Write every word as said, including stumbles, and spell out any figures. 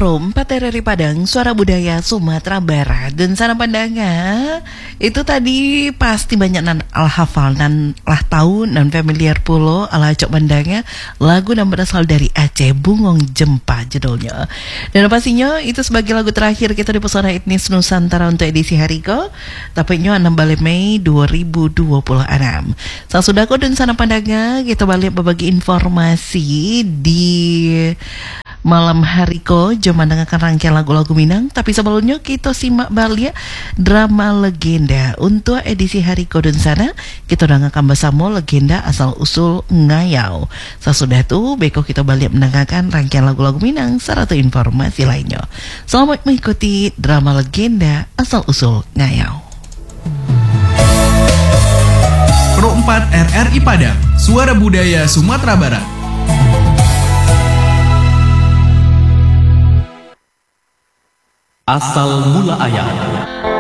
Pro empat R R I Padang, Suara Budaya Sumatera Barat. Dan sana pandangan itu tadi pasti banyak nan al hafal dan lah tahu dan familiar pulo ala cok pandangan lagu yang berasal dari Aceh, Bungong Jempa judulnya. Dan pastinya itu sebagai lagu terakhir kita di Pesona Etnis Nusantara untuk edisi hari ke tapenya enam belas Mei dua ribu dua puluh enam. Saya sudah kau dan sana pandangan kita balik berbagi informasi di malam hari ko jom mendengarkan rangkaian lagu-lagu Minang. Tapi sebelumnya kita simak balik drama legenda untuk edisi hari ko dan sana kita dengarkan bersama legenda asal usul Ngayau. Sesudah itu beko kita balik mendengarkan rangkaian lagu-lagu Minang serta informasi lainnya. Selamat mengikuti drama legenda asal usul Ngayau. Pro empat R R I Padang, Suara Budaya Sumatera Barat. Asal mula ayat.